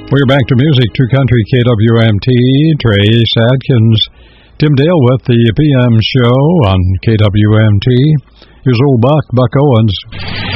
We're back to music, True Country KWMT. Trace Adkins, Tim Dale with the PM show on KWMT. Here's old Buck Owens.